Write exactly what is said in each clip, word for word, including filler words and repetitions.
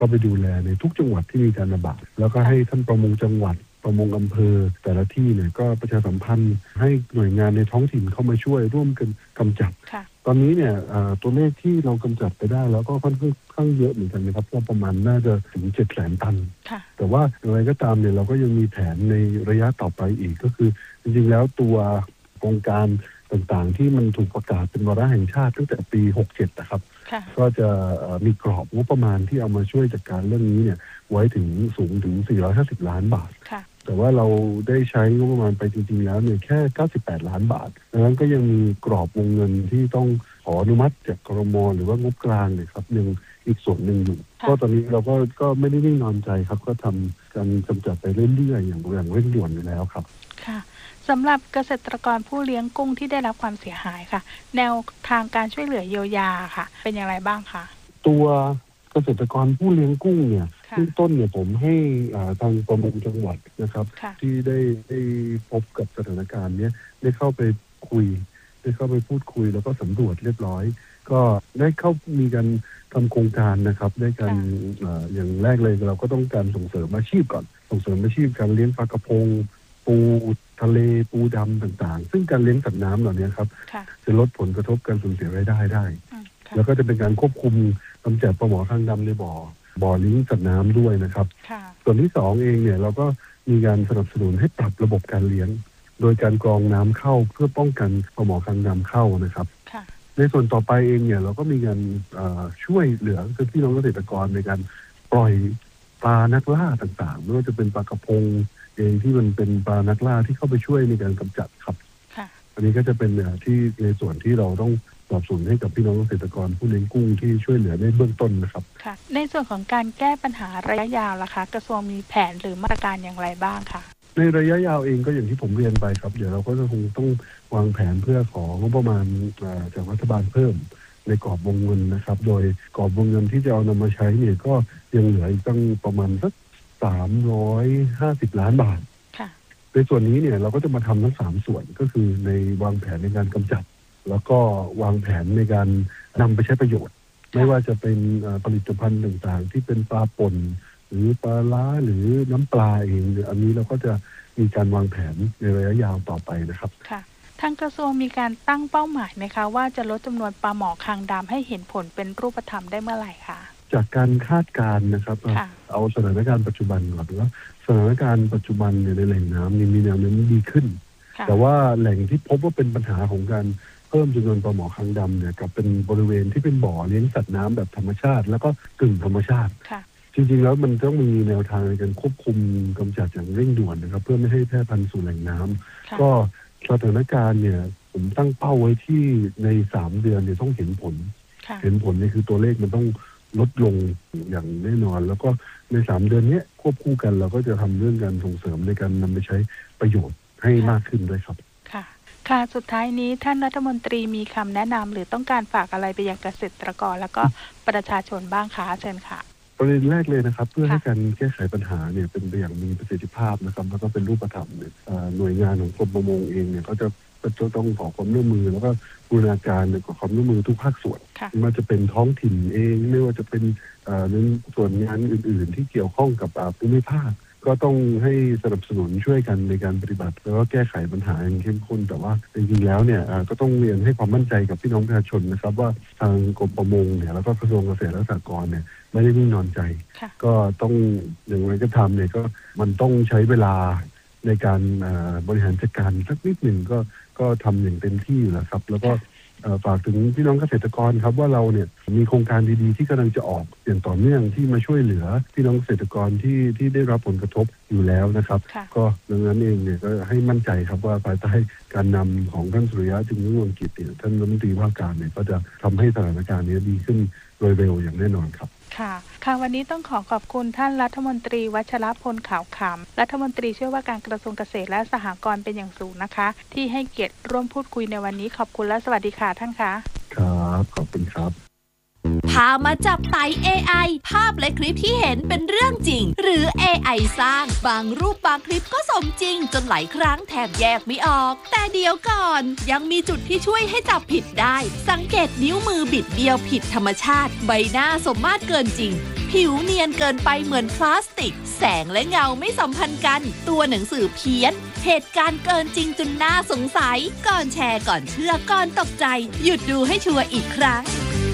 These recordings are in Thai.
ก็ไปดูแลในทุกจังหวัดที่มีการระบาดแล้วก็ให้ท่านประมงจังหวัดประมงอำเภอแต่ละที่เนี่ยก็ประชาสัมพันธ์ให้หน่วยงานในท้องถิ่นเข้ามาช่วยร่วมกันกำจัดตอนนี้เนี่ยตัวเลขที่เรากำจัดไปได้แล้วก็ค่อนข้างเยอะเหมือนกันนะครับก็ประมาณน่าจะถึงเจ็ดแสนตันแต่ว่าอะไรก็ตามเนี่ยเราก็ยังมีแผนในระยะต่อไปอีกก็คือจริงๆแล้วตัวโครงการต่างๆที่มันถูกประกาศเป็นวาระแห่งชาติตั้งแต่ปีหกสิบเจ็ดนะครับก็จะมีกรอบงบประมาณที่เอามาช่วยจัดการเรื่องนี้เนี่ยไว้ถึงสูงถึงสี่ร้อยห้าสิบล้านบาทแต่ว่าเราได้ใช้งบประมาณไปจริงๆแล้วเนี่ยแค่เก้าสิบแปดล้านบาทดังนั้นก็ยังมีกรอบวงเงินที่ต้องขออนุมัติจากกรม.หรือว่างบกลางเนี่ยครับยังอีกส่วนหนึ่งอยู่ก็ตอนนี้เราก็ก็ไม่ได้นิ่งนอนใจครับก็ทำการกำจัดไปเรื่อยๆอย่างอย่างเร่งด่วนอยู่แล้วครับค่ะสำหรับเกษตรกรผู้เลี้ยงกุ้งที่ได้รับความเสียหายค่ะแนวทางการช่วยเหลือเยียวยาค่ะเป็นอย่างไรบ้างคะตัวเกษตรกรผู้เลี้ยงกุ้งเนี่ยขึ้นต้นเนี่ยผมให้ทางประมงจังหวัดนะครับที่ได้ได้พบกับสถานการณ์นี้ได้เข้าไปคุยได้เข้าไปพูดคุยแล้วก็สำรวจเรียบร้อยก็ได้เข้ามีการทำโครงการนะครับได้การอย่างแรกเลยเราก็ต้องการส่งเสริมอาชีพก่อนส่งเสริมอาชีพการเลี้ยงปลากระพงปูทะเลปูดำต่างๆซึ่งการเลี้ยงสัตว์น้ำเหล่านี้ครับจะลดผลกระทบการสูญเสียรายได้ได้แล้วก็จะเป็นการควบคุมกำจัดปลาหมอคางดำในบ่อบ่อเลี้ยงสัตว์น้ำด้วยนะครับส่วนที่สองเองเนี่ยเราก็มีการสนับสนุนให้ปรับระบบการเลี้ยงโดยการกรองน้ำเข้าเพื่อป้องกันปลาหมอคางดำเข้านะครับในส่วนต่อไปเองเนี่ยเราก็มีการช่วยเหลือคือพี่น้องเกษตรกรในการปล่อยปลานักล่าต่างๆไม่ว่าจะเป็นปลากระพงเองที่มันเป็นปลานักล่าที่เข้าไปช่วยในการกำจัดครับอันนี้ก็จะเป็นที่ในส่วนที่เราต้องสนับสนุนให้กับพี่น้องเกษตรกรผู้เลี้ยงกุ้งที่ช่วยเหลือในเบื้องต้นนะครับค่ะในส่วนของการแก้ปัญหาระยะยาวล่ะคะกระทรวงมีแผนหรือมาตรการอย่างไรบ้างคะในระยะยาวเองก็อย่างที่ผมเรียนไปครับเดี๋ยวเราก็จะคงต้องวางแผนเพื่อของบประมาณจากรัฐบาลเพิ่มในกรอบวงเงินนะครับโดยกรอบวงเงินที่จะเอานำมาใช้เนี่ยก็ยังเหลืออีกตั้งประมาณสักสามร้อยห้าสิบล้านบาทในส่วนนี้เนี่ยเราก็จะมาทำทั้งสามส่วนก็คือในวางแผนในการกำจัดแล้วก็วางแผนในการนำไปใช้ประโยชน์ไม่ว่าจะเป็นผลิตภัณฑ์ต่างๆที่เป็นปลาป่นหรือปลาล้าหรือน้ำปลาเองอันนี้เราก็จะมีการวางแผนในระยะยาวต่อไปนะครับค่ะทางกระทรวงมีการตั้งเป้าหมายไหมคะว่าจะลดจำนวนปลาหมอคางดำให้เห็นผลเป็นรูปธรรมได้เมื่อไหร่คะจากการคาดการณ์นะครับเอาสถานการณ์ปัจจุบันก่อนว่าสถานการณ์ปัจจุบันในแหล่งน้ำมีแนวโน้มดีขึ้นแต่ว่าแหล่งที่พบว่าเป็นปัญหาของการเพิ่มจำนวนปลาหมอคางดำเนี่ยกับเป็นบริเวณที่เป็นบ่อเลี้ยงสัตว์น้ำแบบธรรมชาติแล้วก็กึ่งธรรมชาติจริงๆแล้วมันต้องมีแนวทางในการควบคุมกำจัดอย่างเร่งด่วนนะครับเพื่อไม่ให้แพร่พันธุ์สู่แหล่งน้ำก็สถานการณ์เนี่ยผมตั้งเป้าไว้ที่ในสามเดือนเนี่ยต้องเห็นผลเห็นผลนี่คือตัวเลขมันต้องลดลงอย่างแน่นอนแล้วก็ในสามเดือนนี้ควบคู่กันเราก็จะทำเรื่องการส่งเสริมในการนำไปใช้ประโยชน์ให้มากขึ้นด้วยครับค่ะค่ะสุดท้ายนี้ท่านรัฐมนตรีมีคำแนะนำหรือต้องการฝากอะไรไปยังเกษตรกรแล้วก็ประชาชนบ้างคะเชิญค่ะประเด็นแรกเลยนะครับเพื่อให้การแก้ไขปัญหาเนี่ยเป็นไปอย่างมีประสิทธิภาพนะครับแล้วก็เป็นรูปธรรมเนี่ยหน่วยงานของกรมประมงเองเนี่ยเขาจะจะต้องขอความร่วมมือแล้วก็บูรณาการขอความร่วมมือทุกภาคส่วนไม่ว่าจะเป็นท้องถิ่นเองไม่ว่าจะเป็นในส่วนงานอื่นๆที่เกี่ยวข้องกับภูมิภาคก็ต้องให้สนับสนุนช่วยกันในการปฏิบัติแล้วก็แก้ไขปัญหาอย่างเข้มข้นแต่ว่าจริงๆแล้วเนี่ยก็ต้องเรียนให้ความมั่นใจกับพี่น้องประชาชนนะครับว่าทางกรมประมงเนี่ยแล้วก็กระทรวงเกษตรและสหกรณ์เนี่ยไม่ได้นิ่งนอนใจก็ต้องอย่างไรก็ทำเนี่ยก็มันต้องใช้เวลาในการบริหารจัดการสักนิดหนึ่งก็ก็ทำอย่างเต็มที่อยู่แล้วครับแล้วก็ฝากถึงพี่น้องเกษตรกรครับว่าเราเนี่ยมีโครงการดีๆที่กำลังจะออกอย่างต่อเนื่องที่มาช่วยเหลือพี่น้องเกษตรกรที่ที่ได้รับผลกระทบอยู่แล้วนะครับก็ดังนั้นเองเนี่ยก็ให้มั่นใจครับว่าภายใต้การนำของท่านสุริยะจึงรุ่งเรืองกิจเนี่ยท่านรัฐมนตรีว่าการเนี่ยก็จะทำให้สถานการณ์นี้ดีขึ้นโดยเร็วอย่างแน่นอนครับค่ะค่ะวันนี้ต้องขอขอบคุณท่านรัฐมนตรีวัชรพลขาวขำรัฐมนตรีช่วยว่าการกระทรวงเกษตรและสหกรณ์เป็นอย่างสูงนะคะที่ให้เกียรติร่วมพูดคุยในวันนี้ขอบคุณและสวัสดีค่ะท่านคะครับขอบคุณครับพามาจับไต่ เอ ไอ ภาพและคลิปที่เห็นเป็นเรื่องจริงหรือ เอ ไอ สร้างบางรูปบางคลิปก็สมจริงจนหลายครั้งแทบแยกไม่ออกแต่เดี๋ยวก่อนยังมีจุดที่ช่วยให้จับผิดได้สังเกตนิ้วมือบิดเบี้ยวผิดธรรมชาติใบหน้าสมมาตรเกินจริงผิวเนียนเกินไปเหมือนพลาสติกแสงและเงาไม่สัมพันธ์กันตัวหนังสือเพี้ยนเหตุการณ์เกินจริงจนน่าสงสัยก่อนแชร์ก่อนเชื่อก่อนตกใจหยุดดูให้ชัวร์อีกครั้ง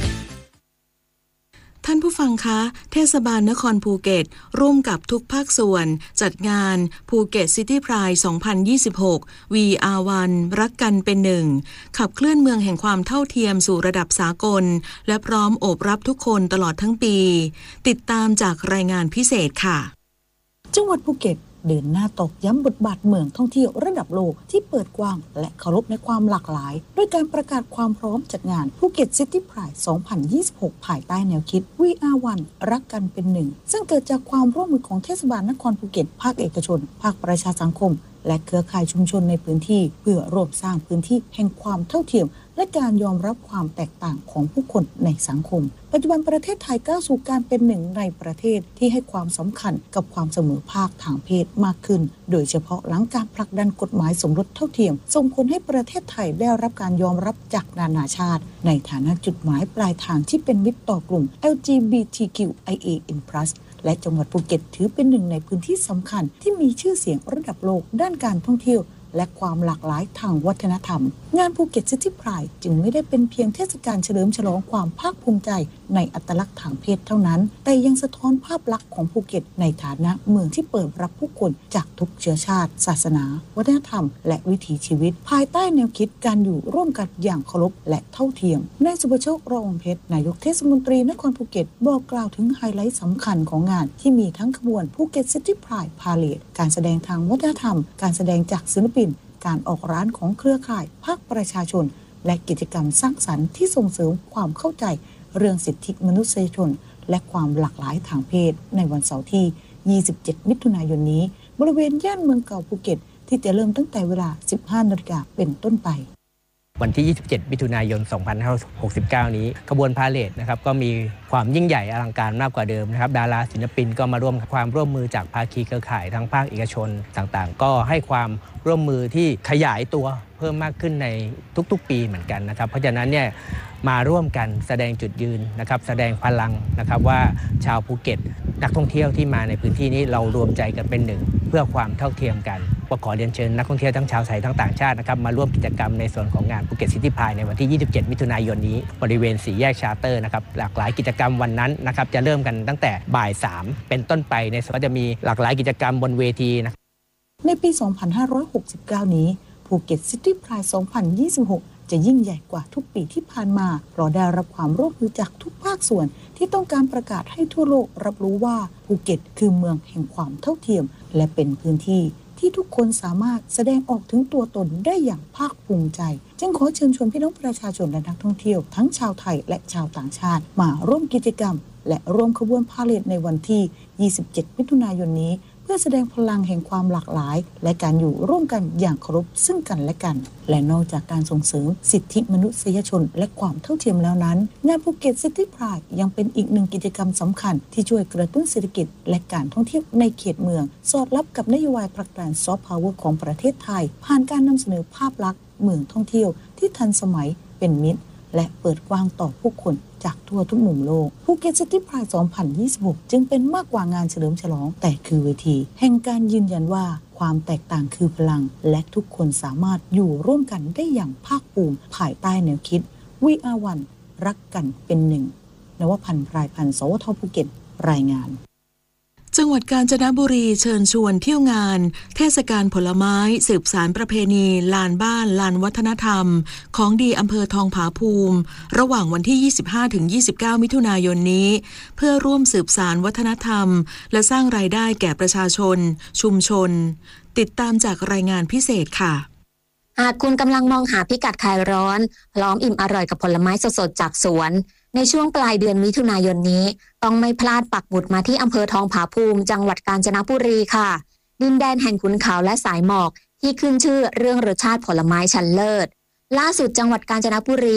ท่านผู้ฟังคะเทศบาลนครภูเก็ตร่วมกับทุกภาคส่วนจัดงานภูเก็ตซิตี้ไพร์สองพันยี่สิบหก วี อาร์ วัน รักกันเป็นหนึ่งขับเคลื่อนเมืองแห่งความเท่าเทียมสู่ระดับสากลและพร้อมโอบรับทุกคนตลอดทั้งปีติดตามจากรายงานพิเศษค่ะจังหวัดภูเก็ตเดินหน้าตอกย้ำบทบาทเมืองท่องเที่ยวระดับโลกที่เปิดกว้างและเคารพในความหลากหลายด้วยการประกาศความพร้อมจัดงานภูเก็ตซิตี้ไพร์สองพันยี่สิบหกภายใต้แนวคิด วี อาร์ วัน รักกันเป็นหนึ่งซึ่งเกิดจากความร่วมมือของเทศบาลนครภูเก็ตภาคเอกชนภาคประชาสังคมและเครือข่ายชุมชนในพื้นที่เพื่อร่วมสร้างพื้นที่แห่งความเท่าเทียมและการยอมรับความแตกต่างของผู้คนในสังคมปัจจุบันประเทศไทยก้าวสู่การเป็นหนึ่งในประเทศที่ให้ความสำคัญกับความเสมอภาคทางเพศมากขึ้นโดยเฉพาะหลังการผลักดันกฎหมายสมรสเท่าเทียมส่งผลให้ประเทศไทยได้รับการยอมรับจากนานาชาติในฐานะจุดหมายปลายทางที่เป็นมิตรต่อกลุ่ม แอล จี บี ที คิว ไอ เอ เอ็น พลัส และจังหวัดภูเก็ตถือเป็นหนึ่งในพื้นที่สำคัญที่มีชื่อเสียงระดับโลกด้านการท่องเที่ยวและความหลากหลายทางวัฒนธรรมงานภูเก็ตซิตี้ไพร์จึงไม่ได้เป็นเพียงเทศกาลเฉลิมฉลองความภาคภูมิใจในอัตลักษณ์ทางเพศเท่านั้นแต่ยังสะท้อนภาพลักษณ์ของภูเก็ตในฐานะเมืองที่เปิดรับผู้คนจากทุกเชื้อชาติศาสนาวัฒนธรรมและวิถีชีวิตภายใต้แนวคิดการอยู่ร่วมกันอย่างเคารพและเท่าเทียมนายสุภโชค รองเพชรนายกเทศมนตรีนครภูเก็ตบอกกล่าวถึงไฮไลท์สำคัญของงานที่มีทั้งขบวนภูเก็ตซิตี้ไพร์พาเลทการแสดงทางวัฒนธรรมการแสดงจากศิลปินการออกร้านของเครือข่ายภาคประชาชนและกิจกรรมสร้างสรรค์ที่ส่งเสริมความเข้าใจเรื่องสิทธิมนุษยชนและความหลากหลายทางเพศในวันเสาร์ที่ยี่สิบเจ็ดมิถุนายนนี้บริเวณย่านเมืองเก่าภูเก็ตที่จะเริ่มตั้งแต่เวลา สิบห้านาฬิกา นเป็นต้นไปวันที่ยี่สิบเจ็ดมิถุนายนสองพันห้าร้อยหกสิบเก้านี้ขบวนพาเหรดนะครับก็มีความยิ่งใหญ่อลังการมากกว่าเดิมนะครับดาราศิลปินก็มาร่วมความร่วมมือจากภาคีเครือข่ายทั้งภาคเอกชนต่างๆก็ให้ความร่วมมือที่ขยายตัวเพิ่มมากขึ้นในทุกๆปีเหมือนกันนะครับเพราะฉะนั้นเนี่ยมาร่วมกันแสดงจุดยืนนะครับแสดงพลังนะครับว่าชาวภูเก็ตนักท่องเที่ยวที่มาในพื้นที่นี้เรารวมใจกันเป็นหนึ่งเพื่อความเท่าเทียมกันก็ขอเรียนเชิญนักท่องเที่ยวทั้งชาวไทยทั้งต่างชาตินะครับมาร่วมกิจกรรมในส่วนของงานภูเก็ตซิตี้ไพร์ในวันที่ยี่สิบเจ็ดมิถุนายนนี้บริเวณสี่แยกชาร์เตอร์นะครับหลากหลายกิจกรรมวันนั้นนะครับจะเริ่มกันตั้งแต่บ่ายสามเป็นต้นไปในส่วนก็จะมีหลากหลายกิจกรรมบนเวทีนะในปีสองพันห้าร้อยหกสิบเก้านี้ภูเก็ตซิตี้ไพร์สองพันยี่สิบหกจะยิ่งใหญ่กว่าทุกปีที่ผ่านมาเพราะได้รับความร่วมมือจากทุกภาคส่วนที่ต้องการประกาศให้ทั่วโลกรับรู้ว่าภูเก็ตคือเมืองแห่งความเท่าเทียมและเป็นพื้นที่ที่ทุกคนสามารถแสดงออกถึงตัวตนได้อย่างภาคภูมิใจจึงขอเชิญชวนพี่น้องประชาชนและนักท่องเที่ยวทั้งชาวไทยและชาวต่างชาติมาร่วมกิจกรรมและร่วมขบวนพาเหรดในวันที่ยี่สิบเจ็ดมิถุนายนนี้เพื่อแสดงพลังแห่งความหลากหลายและการอยู่ร่วมกันอย่างเคารพซึ่งกันและกันและนอกจากการส่งเสริมสิทธิมนุษยชนและความเท่าเทียมแล้วนั้นงานภูเก็ตซิตี้ไพร์ยังเป็นอีกหนึ่งกิจกรรมสำคัญที่ช่วยกระตุ้นเศรษฐกิจและการท่องเที่ยวในเขตเมืองสอดรับกับนโยบายผลักดันซอฟต์พาวเวอร์ของประเทศไทยผ่านการนำเสนอภาพลักษณ์เมืองท่องเที่ยวที่ทันสมัยเป็นมิตรและเปิดกว้างต่อผู้คนจากทั่วทุกมุมโลกภูเก็ตซิตี้ไพร์สองพันยี่สิบหกจึงเป็นมากกว่างานเฉลิมฉลองแต่คือเวทีแห่งการยืนยันว่าความแตกต่างคือพลังและทุกคนสามารถอยู่ร่วมกันได้อย่างภาคภูมิภายใต้แนวคิด วี อาร์ วัน รักกันเป็นหนึ่งนวพันธ์พรายพันธ์สวทภูเก็ตรายงานจังหวัดกาญจนบุรีเชิญชวนเที่ยวงานเทศกาลผลไม้สืบสานประเพณีลานบ้านลานวัฒนธรรมของดีอำเภอทองผาภูมิระหว่างวันที่ ยี่สิบห้าถึงยี่สิบเก้า มิถุนายนนี้เพื่อร่วมสืบสานวัฒนธรรมและสร้างรายได้แก่ประชาชนชุมชนติดตามจากรายงานพิเศษค่ะหากคุณกำลังมองหาพิกัดคลายร้อนพร้อมอิ่มอร่อยกับผลไม้สดๆจากสวนในช่วงปลายเดือนมิถุนายนนี้ต้องไม่พลาดปักหมุดมาที่อำเภอทองผาภูมิจังหวัดกาญจนบุรีค่ะดินแดนแห่งขุนเขาและสายหมอกที่ขึ้นชื่อเรื่องรสชาติผลไม้ชั้นเลิศล่าสุดจังหวัดกาญจนบุรี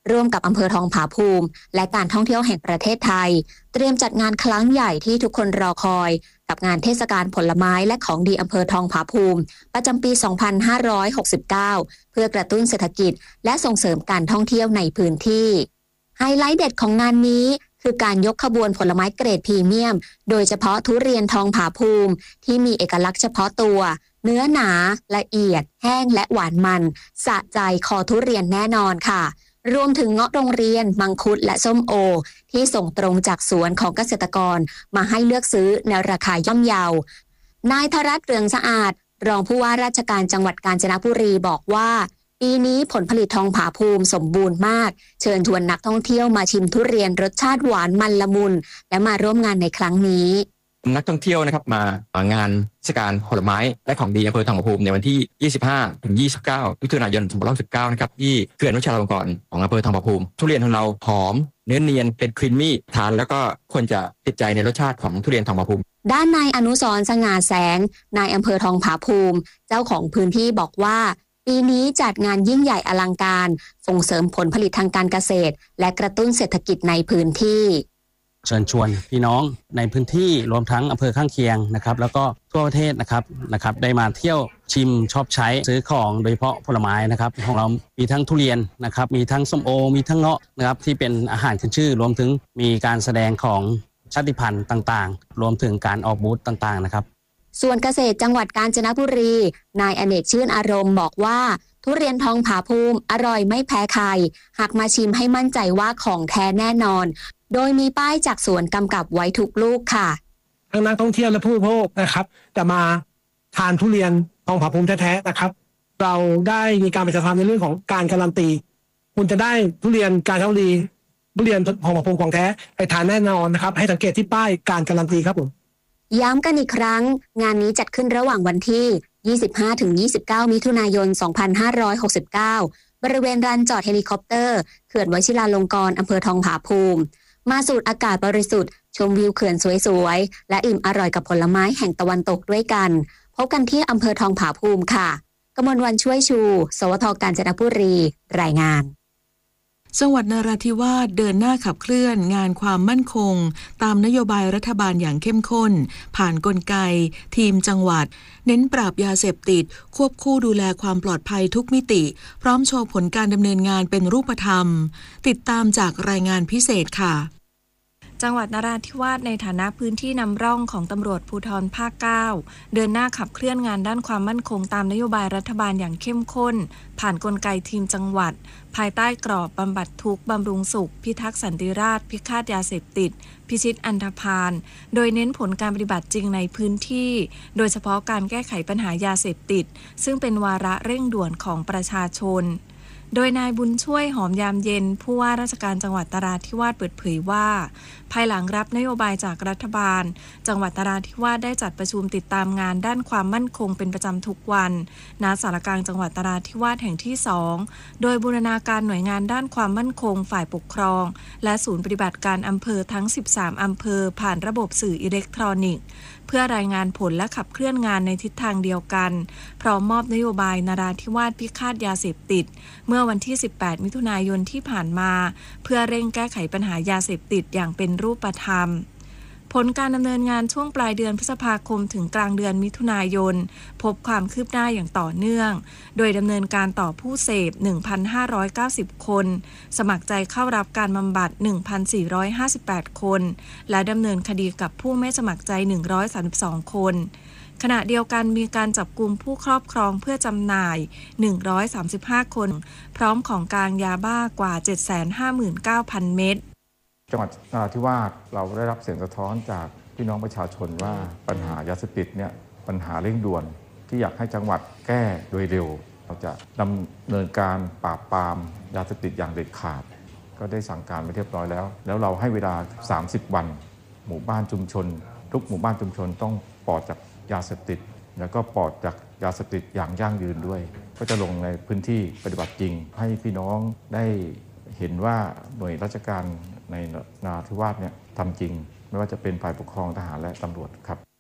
ร่วมกับอำเภอทองผาภูมิและการท่องเที่ยวแห่งประเทศไทยเตรียมจัดงานครั้งใหญ่ที่ทุกคนรอคอยกับงานเทศกาลผลไม้และของดีอำเภอทองผาภูมิประจำปี สองพันห้าร้อยหกสิบเก้า เพื่อกระตุ้นเศรษฐกิจและส่งเสริมการท่องเที่ยวในพื้นที่ไฮไลท์เด็ดของงานนี้คือการยกขบวนผลไม้เกรดพรีเมียมโดยเฉพาะทุเรียนทองผาภูมิที่มีเอกลักษณ์เฉพาะตัวเนื้อหนาละเอียดแห้งและหวานมันสะใจคอทุเรียนแน่นอนค่ะรวมถึงเงาะโรงเรียนมังคุดและส้มโอที่ส่งตรงจากสวนของเกษตรกรมาให้เลือกซื้อในราคาย่อมเยา นายธรัตน์เรืองสะอาดรองผู้ว่าราชการจังหวัดกาญจนบุรีบอกว่าปีนี้ผลผลิตทองผาภูมิสมบูรณ์มากเชิญชวนนักท่องเที่ยวมาชิมทุเรียนรสชาติหวานมันละมุนและมาร่วมงานในครั้งนี้นักท่องเที่ยวนะครับมางานเทศกาลผลไม้และของดีอำเภอทองผาภูมิในวันที่ยี่สิบห้าถึงยี่สิบเก้ามิถุนายนสองพันห้าร้อยสิบเก้านะครับที่เขื่อนวชิราลงกรณ์ของอำเภอทองผาภูมิทุเรียนของเราหอมเนื้อเนียนเป็นครีมมี่ทานแล้วก็ควรจะติดใจในรสชาติของทุเรียนทองผาภูมิด้านนายอนุสรณ์สง่าแสงนายอำเภอทองผาภูมิเจ้าของพื้นที่บอกว่าปีนี้จัดงานยิ่งใหญ่อลังการส่งเสริมผลผลิตทางการเกษตรและกระตุ้นเศรษฐกิจในพื้นที่เชิญชวนพี่น้องในพื้นที่รวมทั้งอำเภอข้างเคียงนะครับแล้วก็ทั่วประเทศนะครับนะครับได้มาเที่ยวชิมชอบใช้ซื้อของโดยเฉพาะผลไม้นะครับของเรามีทั้งทุเรียนนะครับมีทั้งส้มโอมีทั้งเงาะนะครับที่เป็นอาหารขึ้นชื่อรวมถึงมีการแสดงของชาติพันธุ์ต่างๆรวมถึงการออกบูธต่างๆนะครับส่วนเกษตรจังหวัดกาญจนบุรีนายอเนกชื่นอารมณ์บอกว่าทุเรียนทองผาภูมิอร่อยไม่แพ้ใครหากมาชิมให้มั่นใจว่าของแท้แน่นอนโดยมีป้ายจากสวนกำกับไว้ทุกลูกค่ะทั้งนักท่องเที่ยวและผู้บริโภคนะครับจะมาทานทุเรียนทองผาภูมิแท้ๆนะครับเราได้มีการประชาสัมพันธ์ในเรื่องของการการันตีคุณจะได้ทุเรียนกาญจนบุรีทุเรียนทองผาภูมิของแท้ไปทานแน่นอนนะครับให้สังเกตที่ป้ายการการันตีครับผมย้ำกันอีกครั้งงานนี้จัดขึ้นระหว่างวันที่ ยี่สิบห้าถึงยี่สิบเก้า มิถุนายน สองพันห้าร้อยหกสิบเก้า บริเวณลานจอดเฮลิคอปเตอร์เขื่อนวชิราลงกรณ์อำเภอทองผาภูมิมาสูดอากาศบริสุทธิ์ชมวิวเขื่อนสวยๆและอิ่มอร่อยกับผลไม้แห่งตะวันตกด้วยกันพบกันที่อำเภอทองผาภูมิค่ะกมลวรรณช่วยชูสวทกาญจนบุรีรายงานจังหวัดนราธิวาสเดินหน้าขับเคลื่อนงานความมั่นคงตามนโยบายรัฐบาลอย่างเข้มข้นผ่านกลไกทีมจังหวัดเน้นปราบยาเสพติดควบคู่ดูแลความปลอดภัยทุกมิติพร้อมโชว์ผลการดำเนินงานเป็นรูปธรรมติดตามจากรายงานพิเศษค่ะจังหวัดนราธิวาสในฐานะพื้นที่นำร่องของตำรวจภูธรภาคเก้าเดินหน้าขับเคลื่อนงานด้านความมั่นคงตามนโยบายรัฐบาลอย่างเข้มข้นผ่านกลไกทีมจังหวัดภายใต้กรอบบำบัดทุกข์บำรุงสุขพิทักษ์สันติราษฎร์พิฆาตยาเสพติดพิชิตอันธพาลโดยเน้นผลการปฏิบัติจริงในพื้นที่โดยเฉพาะการแก้ไขปัญหายาเสพติดซึ่งเป็นวาระเร่งด่วนของประชาชนโดยนายบุญช่วยหอมยามเย็นผู้ว่าราชการจังหวัดนราธิวาสเปิดเผยว่าภายหลังรับนโยบายจากรัฐบาลจังหวัดนราธิวาสได้จัดประชุมติดตามงานด้านความมั่นคงเป็นประจำทุกวันณศาลกลางจังหวัดนราธิวาสแห่งที่สองโดยบูรณาการหน่วยงานด้านความมั่นคงฝ่ายปกครองและศูนย์ปฏิบัติการอำเภอทั้งสิบสามอำเภอผ่านระบบสื่ออิเล็กทรอนิกส์เพื่อรายงานผลและขับเคลื่อนงานในทิศทางเดียวกันพร้อมมอบนโยบายนราธิวาสพิฆาตยาเสพติดเมื่อวันที่สิบแปดมิถุนายนที่ผ่านมาเพื่อเร่งแก้ไขปัญหายาเสพติดอย่างเป็นรูปธรรมผลการดำเนินงานช่วงปลายเดือนพฤษภาคมถึงกลางเดือนมิถุนายนพบความคืบหน้าอย่างต่อเนื่องโดยดำเนินการต่อผู้เสพ หนึ่งพันห้าร้อยเก้าสิบ คนสมัครใจเข้ารับการบำบัด หนึ่งพันสี่ร้อยห้าสิบแปด คนและดำเนินคดีกับผู้ไม่สมัครใจหนึ่งร้อยสามสิบสองคนขณะเดียวกันมีการจับกุมผู้ครอบครองเพื่อจำหน่ายหนึ่งร้อยสามสิบห้าคนพร้อมของกลางยาบ้ากว่า เจ็ดแสนห้าหมื่นเก้าพัน เม็ดจังหวัดนราธิวาสเราได้รับเสียงสะท้อนจากพี่น้องประชาชนว่าปัญหายาเสพติดเนี่ยปัญหาเร่งด่วนที่อยากให้จังหวัดแก้โดยเร็วเราจะดำเนินการปราบปรามยาเสพติดอย่างเด็ดขาดก็ได้สั่งการไปเรียบร้อยแล้วแล้วเราให้เวลาสามสิบวันหมู่บ้านชุมชนทุกหมู่บ้านชุมชนต้องปลอดจากยาเสพติดแล้วก็ปลอดจากยาเสพติดอย่างยั่งยืนด้วยก็จะลงในพื้นที่ปฏิบัติจริงให้พี่น้องได้เห็นว่าหน่วยราชการในนราธิวาสเนี่ยทำจริงไม่ว่าจะเป็นฝ่ายปกครองทหารและตำรวจครับ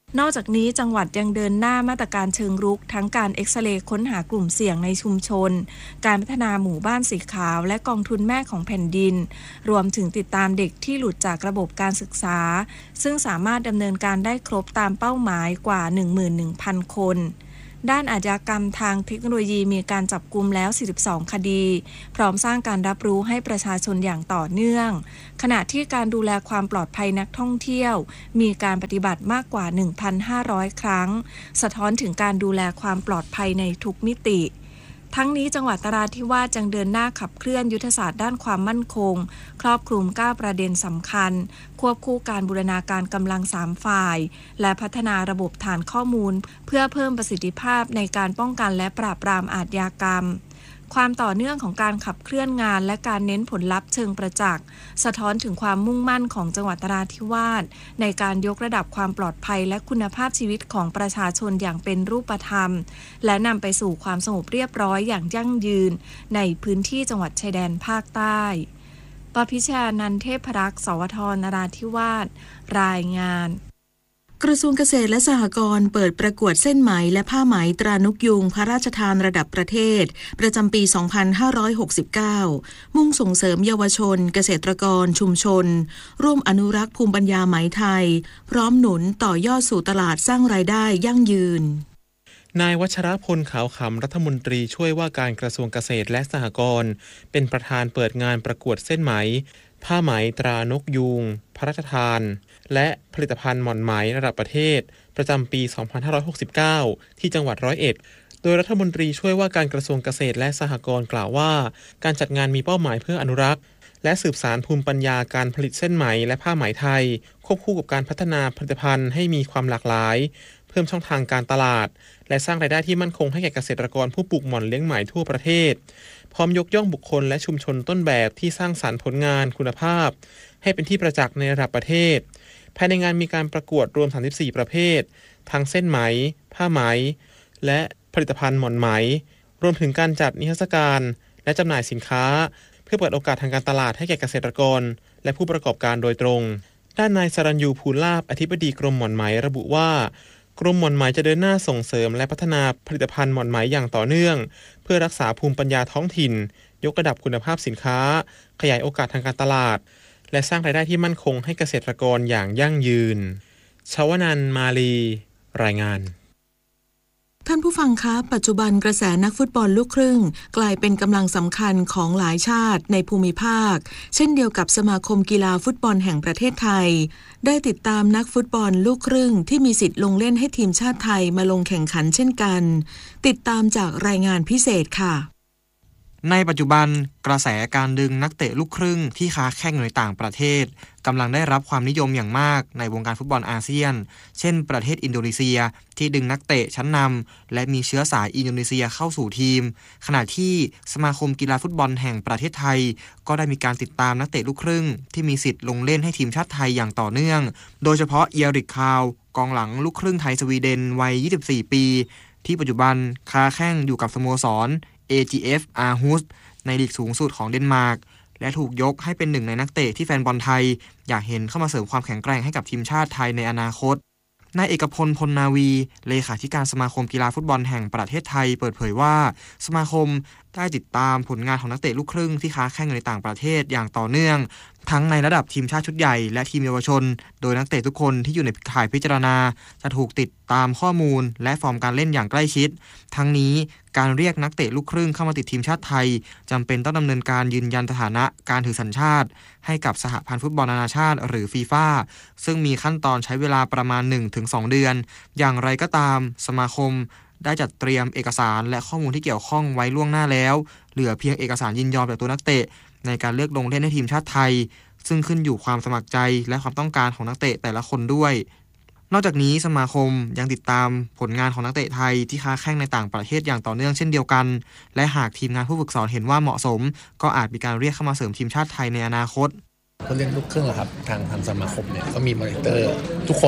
นอกจากนี้จังหวัดยังเดินหน้ามาตรการเชิงรุกทั้งการเอ็กซเรย์ค้นหากลุ่มเสี่ยงในชุมชนการพัฒนาหมู่บ้านสีขาวและกองทุนแม่ของแผ่นดินรวมถึงติดตามเด็กที่หลุดจากระบบการศึกษาซึ่งสามารถดำเนินการได้ครบตามเป้าหมายกว่า หนึ่งหมื่นหนึ่งพัน คนด้านอาชญากรรมทางเทคโนโลยีมีการจับกุมแล้วสี่สิบสองคดีพร้อมสร้างการรับรู้ให้ประชาชนอย่างต่อเนื่องขณะที่การดูแลความปลอดภัยนักท่องเที่ยวมีการปฏิบัติมากกว่า หนึ่งพันห้าร้อย ครั้งสะท้อนถึงการดูแลความปลอดภัยในทุกมิติทั้งนี้จังหวัดนราธิวาสยังเดินหน้าขับเคลื่อนยุทธศาสตร์ด้านความมั่นคงครอบคลุมเก้าประเด็นสำคัญควบคู่การบูรณาการกำลังสามฝ่ายและพัฒนาระบบฐานข้อมูลเพื่อเพิ่มประสิทธิภาพในการป้องกันและปราบปรามอาชญากรรมความต่อเนื่องของการขับเคลื่อนงานและการเน้นผลลัพธ์เชิงประจักษ์สะท้อนถึงความมุ่งมั่นของจังหวัดนราธิวาสในการยกระดับความปลอดภัยและคุณภาพชีวิตของประชาชนอย่างเป็นรูปธรรมและนำไปสู่ความสงบเรียบร้อยอย่างยั่งยืนในพื้นที่จังหวัดชายแดนภาคใต้ปพิชานันเทพรักษ์สวทนราธิวาสรายงานกระทรวงเกษตรและสหกรณ์เปิดประกวดเส้นไหมและผ้าไหมตรานกยูงพระราชทานระดับประเทศประจำปี สองพันห้าร้อยหกสิบเก้า มุ่งส่งเสริมเยาวชนเกษตรกรชุมชนร่วมอนุรักษ์ภูมิปัญญาไหมไทยพร้อมหนุนต่อยอดสู่ตลาดสร้างรายได้ยั่งยืนนายวัชรพลขาวขำรัฐมนตรีช่วยว่าการกระทรวงเกษตรและสหกรณ์เป็นประธานเปิดงานประกวดเส้นไหมผ้าไหมตรานกยูงพระราชทานและผลิตภัณฑ์หม่อนไหมระดับประเทศประจำปี สองพันห้าร้อยหกสิบเก้า ที่จังหวัดร้อยเอ็ดโดยรัฐมนตรีช่วยว่าการกระทรวงเกษตรและสหกรณ์กล่าวว่าการจัดงานมีเป้าหมายเพื่ออนุรักษ์และสืบสานภูมิปัญญาการผลิตเส้นไหมและผ้าไหมไทยควบคู่กับการพัฒนาผลิตภัณฑ์ให้มีความหลากหลายเพิ่มช่องทางการตลาดและสร้างรายได้ที่มั่นคงให้แก่เกษตรกรผู้ปลูกหม่อนเลี้ยงไหมทั่วประเทศพร้อมยกย่องบุคคลและชุมชนต้นแบบที่สร้างสรรค์ผลงานคุณภาพให้เป็นที่ประจักษ์ในระดับประเทศภายในงานมีการประกวดรวมสามสิบสี่ประเภททั้งเส้นไหมผ้าไหมและผลิตภัณฑ์หม่อนไหมรวมถึงการจัดนิทรรศการและจำหน่ายสินค้าเพื่อเปิดโอกาสทางการตลาดให้แก่เกษตรกรและผู้ประกอบการโดยตรงด้านนายสรัญยูภูลาภอธิบดีกรมหม่อนไหมระบุว่ากรมหม่อนไหมจะเดินหน้าส่งเสริมและพัฒนาผลิตภัณฑ์หม่อนไหมอย่างต่อเนื่องเพื่อรักษาภูมิปัญญาท้องถิ่นยกระดับคุณภาพสินค้าขยายโอกาสทางการตลาดและสร้างรายได้ที่มั่นคงให้เกษตรกรอย่างยั่งยืนชวนันท์มาลีรายงานท่านผู้ฟังคะปัจจุบันกระแสนักฟุตบอลลูกครึ่งกลายเป็นกำลังสำคัญของหลายชาติในภูมิภาคเช่นเดียวกับสมาคมกีฬาฟุตบอลแห่งประเทศไทยได้ติดตามนักฟุตบอลลูกครึ่งที่มีสิทธิ์ลงเล่นให้ทีมชาติไทยมาลงแข่งขันเช่นกันติดตามจากรายงานพิเศษค่ะในปัจจุบันกระแสการดึงนักเตะลูกครึ่งที่ค้าแข่งในต่างประเทศกำลังได้รับความนิยมอย่างมากในวงการฟุตบอลอาเซียนเช่นประเทศอินโดนีเซียที่ดึงนักเตะชั้นนำและมีเชื้อสายอินโดนีเซียเข้าสู่ทีมขณะที่สมาคมกีฬาฟุตบอลแห่งประเทศไทยก็ได้มีการติดตามนักเตะลูกครึ่งที่มีสิทธิ์ลงเล่นให้ทีมชาติไทยอย่างต่อเนื่องโดยเฉพาะเอียริกคาวกองหลังลูกครึ่งไทยสวีเดนวัยยี่สิบสี่ปีที่ปัจจุบันค้าแข่งอยู่กับสโมสร เอ จี เอฟ Aarhusในลีกสูงสุดของเดนมาร์กและถูกยกให้เป็นหนึ่งในนักเตะที่แฟนบอลไทยอยากเห็นเข้ามาเสริมความแข็งแกร่งให้กับทีมชาติไทยในอนาคตนายเอกพลพลนาวีเลขาธิการสมาคมกีฬาฟุตบอลแห่งประเทศไทยเปิดเผยว่าสมาคมได้ติดตามผลงานของนักเตะลูกครึ่งที่ค้าแข่งในต่างประเทศอย่างต่อเนื่องทั้งในระดับทีมชาติชุดใหญ่และทีมเยาวชนโดยนักเตะทุกคนที่อยู่ในข่ายพิจารณาจะถูกติดตามข้อมูลและฟอร์มการเล่นอย่างใกล้ชิดทั้งนี้การเรียกนักเตะลูกครึ่งเข้ามาติดทีมชาติไทยจำเป็นต้องดำเนินการยืนยันสถานะการถือสัญชาติให้กับสหพันธ์ฟุตบอลนานาชาติหรือฟีฟ่าซึ่งมีขั้นตอนใช้เวลาประมาณ หนึ่งถึงสอง เดือนอย่างไรก็ตามสมาคมได้จัดเตรียมเอกสารและข้อมูลที่เกี่ยวข้องไว้ล่วงหน้าแล้วเหลือเพียงเอกสารยินยอมจากตัวนักเตะในการเลือกลงเล่นให้ทีมชาติไทยซึ่งขึ้นอยู่ความสมัครใจและความต้องการของนักเตะแต่ละคนด้วยนอกจากนี้สมาคมยังติดตามผลงานของนักเตะไทยที่ค้าแข่งในต่างประเทศอย่างต่อเนื่องเช่นเดียวกันและหากทีมงานผู้ฝึกสอนเห็นว่าเหมาะสมก็อาจมีการเรียกเข้ามาเสริมทีมชาติไทยในอนาคตคนเล่นลูกครึ่งเหรอครับทางทางสมาคมเนี่ยก็มีมอนิเตอร์ทุกคน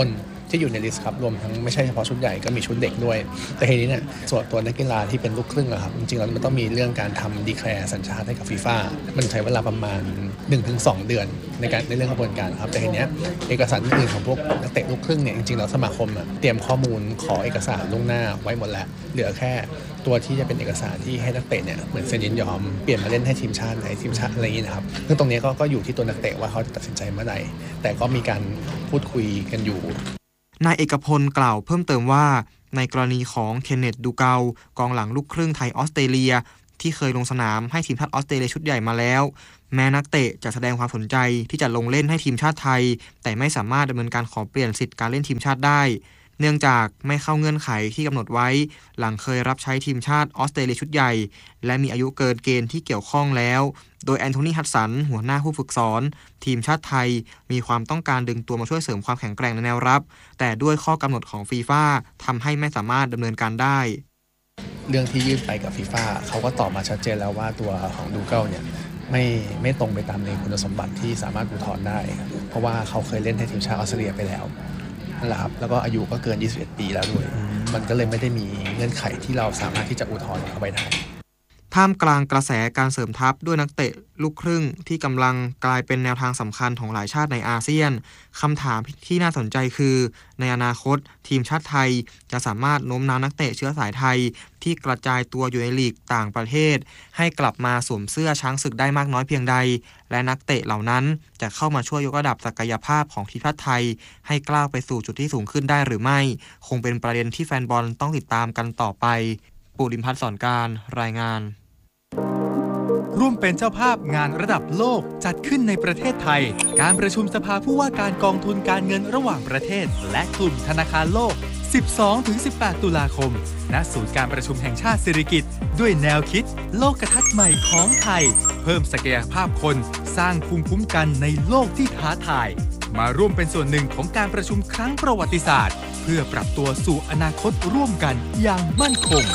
ที่อยู่ในลิสต์ครับรวมทั้งไม่ใช่เฉพาะชุดใหญ่ก็มีชุดเด็กด้วยแต่ทีนี้เนี่ยส่วนตัวนักกีฬาที่เป็นลูกครึ่งอะครับจริงๆแล้วมันต้องมีเรื่องการทำดีแคลร์สัญชาติให้กับฟีฟ่ามันใช้เวลาประมาณ หนึ่งถึงสอง เดือนในการในเรื่องกระบวนการครับแต่ทีนี้เอกสารอื่นของพวกนักเตะลูกครึ่งเนี่ยจริงๆแล้วสมาคมเตรียมข้อมูลขอเอกสารล่วงหน้าไว้หมดแล้วเหลือแค่ตัวที่จะเป็นเอกสารที่ให้นักเตะเนี่ยเหมือนเซ็นยินยอมเปลี่ยนมาเล่นให้ทีมชาติในทีมชาติอะไรอย่างนี้นะครับซึ่งตรงนี้ก็ก็อยู่ที่ตัวนักเตะว่าเขาจะตัดสินใจเมื่อใดแต่ก็มีการพูดคุยกันอยู่นายเอกพลกล่าวเพิ่มเติมว่าในกรณีของเคนเนตดูเกากองหลังลูกครึ่งไทยออสเตรเลียที่เคยลงสนามให้ทีมชาติออสเตรเลียชุดใหญ่มาแล้วแม้นักเตะจะแสดงความสนใจที่จะลงเล่นให้ทีมชาติไทยแต่ไม่สามารถดำเนินการขอเปลี่ยนสิทธิ์การเล่นทีมชาติได้เนื่องจากไม่เข้าเงื่อนไขที่กำหนดไว้หลังเคยรับใช้ทีมชาติออสเตรเลียชุดใหญ่และมีอายุเกินเกณฑ์ที่เกี่ยวข้องแล้วโดยแอนโทนีฮัดสันหัวหน้าผู้ฝึกสอนทีมชาติไทยมีความต้องการดึงตัวมาช่วยเสริมความแข็งแกร่งในแนวรับแต่ด้วยข้อกำหนดของฟีฟ่าทำให้ไม่สามารถดำเนินการได้เรื่องที่ยื่นไปกับฟีฟ่าเขาก็ตอบมาชัดเจนแล้วว่าตัวของดูเกิลเนี่ยไม่ไม่ตรงไปตามในคุณสมบัติที่สามารถอุทธรณ์ได้เพราะว่าเขาเคยเล่นให้ทีมชาติออสเตรเลียไปแล้วนั่นแหละครับแล้วก็อายุก็เกินยี่สิบเอ็ดปีแล้วด้วยมันก็เลยไม่ได้มีเงื่อนไขที่เราสามารถที่จะอุทธรณ์เข้าไปได้ท่ามกลางกระแสการเสริมทัพด้วยนักเตะลูกครึ่งที่กำลังกลายเป็นแนวทางสำคัญของหลายชาติในอาเซียนคำถามที่น่าสนใจคือในอนาคตทีมชาติไทยจะสามารถโน้มน้าวนักเตะเชื้อสายไทยที่กระจายตัวอยู่ในลีกต่างประเทศให้กลับมาสวมเสื้อช้างศึกได้มากน้อยเพียงใดและนักเตะเหล่านั้นจะเข้ามาช่วยยกระดับศักยภาพของทีมชาติไทยให้ก้าวไปสู่จุดที่สูงขึ้นได้หรือไม่คงเป็นประเด็นที่แฟนบอลต้องติดตามกันต่อไปปุริมพัฒน์สอนการรายงานร่วมเป็นเจ้าภาพงานระดับโลกจัดขึ้นในประเทศไทยการประชุมสภาผู้ว่าการกองทุนการเงินระหว่างประเทศและกลุ่มธนาคารโลก สิบสองถึงสิบแปด ตุลาคมณศูนย์การประชุมแห่งชาติสิริกิติ์ด้วยแนวคิดโลกทัศน์ใหม่ของไทยเพิ่มศักยภาพคนสร้างภูมิคุ้มกันในโลกที่ท้าทายมาร่วมเป็นส่วนหนึ่งของการประชุมครั้งประวัติศาสตร์เพื่อปรับตัวสู่อนาคตร่วมกันอย่างมั่นคง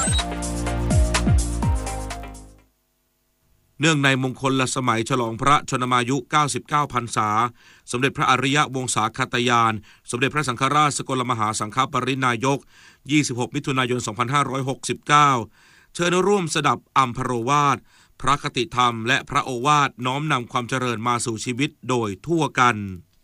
เนื่องในมงคลสมัยฉลองพระชนมายุเก้าสิบเก้าพรรษาสมเด็จพระอริยวงศาคตยานสมเด็จพระสังฆราชสกลมหาสังฆปรินายกยี่สิบหกมิถุนายนสองพันห้าร้อยหกสิบเก้าเชิญร่วมสดับอัมพโรวาทพระคติธรรมและพระโอวาทน้อมนำความเจริญมาสู่ชีวิตโดยทั่วกัน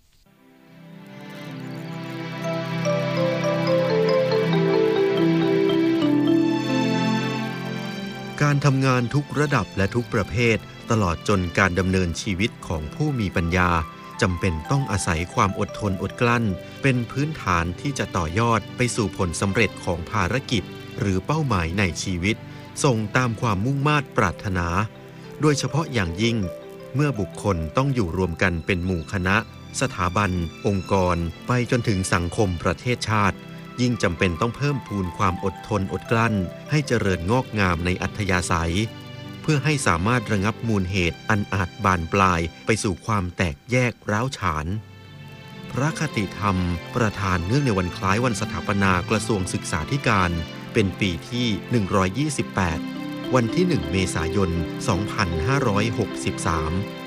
การทำงานทุกระดับและทุกประเภทตลอดจนการดำเนินชีวิตของผู้มีปัญญาจำเป็นต้องอาศัยความอดทนอดกลั้นเป็นพื้นฐานที่จะต่อยอดไปสู่ผลสำเร็จของภารกิจหรือเป้าหมายในชีวิตส่งตามความมุ่งมา่ปรารถนาโดยเฉพาะอย่างยิ่งเมื่อบุคคลต้องอยู่รวมกันเป็นหมู่คณะสถาบันองค์กรไปจนถึงสังคมประเทศชาติยิ่งจำเป็นต้องเพิ่มพูนความอดทนอดกลั้นให้เจริญงอกงามในอัธยาศัยเพื่อให้สามารถระงับมูลเหตุอันอาจบานปลายไปสู่ความแตกแยกร้าวฉานพระคติธรรมประธานเนื่องในวันคล้ายวันสถาปนากระทรวงศึกษาธิการเป็นปีที่หนึ่งร้อยยี่สิบแปดวันที่หนึ่งเมษายนสองพันห้าร้อยหกสิบสาม